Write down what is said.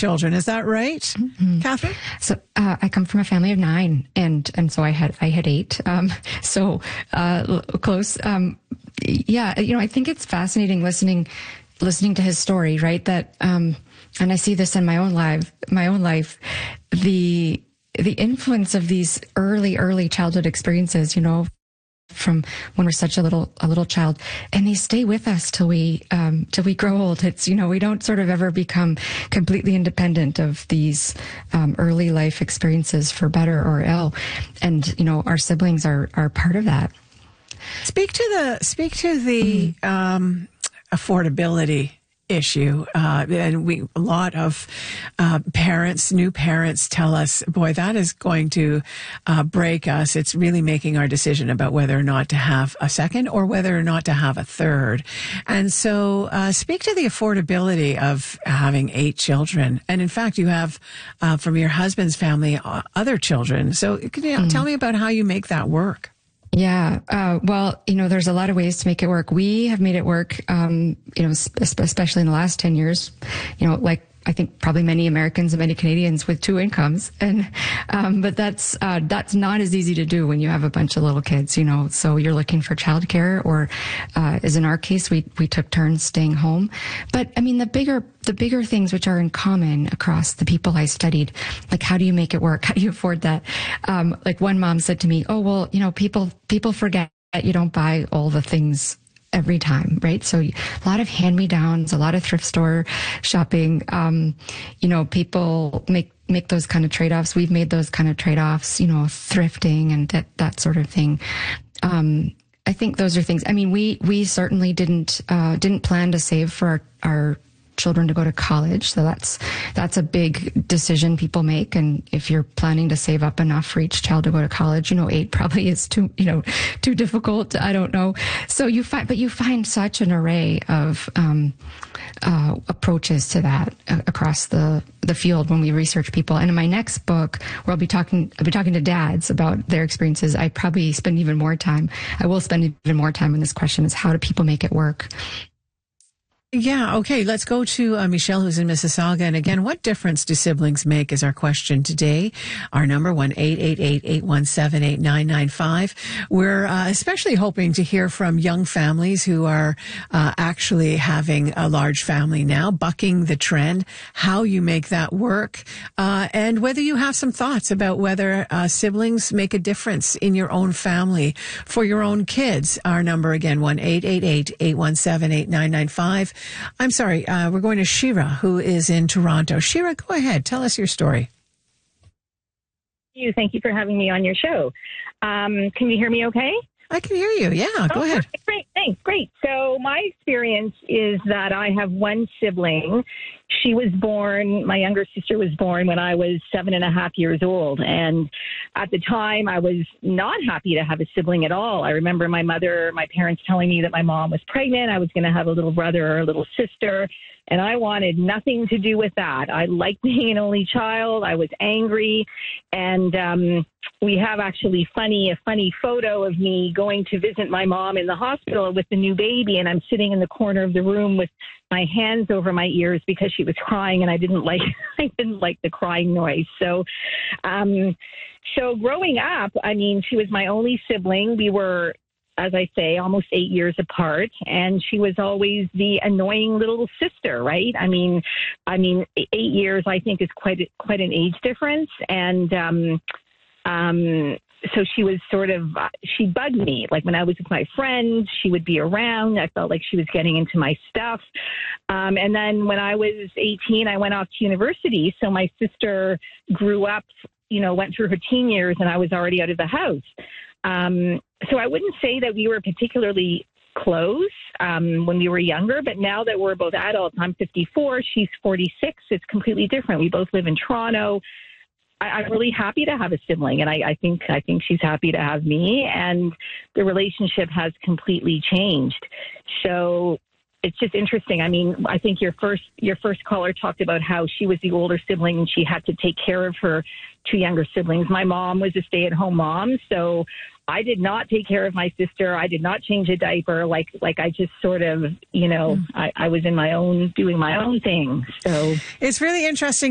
children. Is that right, Catherine? So I come from a family of 9, and so I had 8. Close. Yeah, I think it's fascinating listening to his story, right? That and I see this in my own life, the influence of these early childhood experiences, from when we're such a little child, and they stay with us till we grow old. It's, we don't sort of ever become completely independent of these early life experiences, for better or ill. And, our siblings are part of that. Speak to the affordability issue. And a lot of new parents tell us, boy, that is going to break us. It's really making our decision about whether or not to have a second or whether or not to have a third. And so speak to the affordability of having 8 children. And in fact, you have, from your husband's family, other children. So can you tell me about how you make that work? Yeah. Well, there's a lot of ways to make it work. We have made it work, especially in the last 10 years, like I think probably many Americans and many Canadians with 2 incomes. And, but that's not as easy to do when you have a bunch of little kids, so you're looking for childcare, or, as in our case, we took turns staying home. But I mean, the bigger things which are in common across the people I studied, like, how do you make it work? How do you afford that? Like one mom said to me, oh, well, people forget that you don't buy all the things every time, right? So a lot of hand-me-downs, a lot of thrift store shopping. People make those kind of trade-offs. We've made those kind of trade-offs, thrifting and that sort of thing. I think those are things. I mean, we certainly didn't plan to save for our children to go to college. So that's a big decision people make. And if you're planning to save up enough for each child to go to college, 8 probably is too difficult. I don't know. So you find such an array of approaches to that across the field when we research people. And in my next book, where I'll be talking to dads about their experiences, I will spend even more time on this question: is how do people make it work? Yeah, okay. Let's go to Michelle, who's in Mississauga. And again, what difference do siblings make is our question today. Our number, 1-888-817-8995. We're especially hoping to hear from young families who are actually having a large family now, bucking the trend, how you make that work, and whether you have some thoughts about whether siblings make a difference in your own family for your own kids. Our number again, 1-888-817-8995. I'm sorry, we're going to Shira, who is in Toronto. Shira, go ahead. Tell us your story. Thank you for having me on your show. Can you hear me okay? I can hear you. Yeah, go ahead. Great. Thanks. Great. So my experience is that I have one sibling. My younger sister was born when I was 7.5 years old. And at the time, I was not happy to have a sibling at all. I remember my parents telling me that my mom was pregnant. I was going to have a little brother or a little sister. And I wanted nothing to do with that. I liked being an only child. I was angry. And we have actually a funny photo of me going to visit my mom in the hospital with the new baby. And I'm sitting in the corner of the room with my hands over my ears because she was crying, and I didn't like the crying noise. So growing up, I mean, she was my only sibling. We were, as I say, almost 8 years apart, and she was always the annoying little sister, right? I mean, 8 years, I think, is quite an age difference, and so she was she bugged me. Like when I was with my friends, she would be around. I felt like she was getting into my stuff. And then when I was 18, I went off to university. So my sister grew up, went through her teen years, and I was already out of the house. So I wouldn't say that we were particularly close when we were younger, but now that we're both adults, I'm 54, she's 46, it's completely different. We both live in Toronto. I'm really happy to have a sibling, and I think she's happy to have me, and the relationship has completely changed. So it's just interesting. I mean, I think your first caller talked about how she was the older sibling and she had to take care of her 2 younger siblings. My mom was a stay-at-home mom, so I did not take care of my sister. I did not change a diaper. Like I just sort of, I was in my own, doing my own thing. So it's really interesting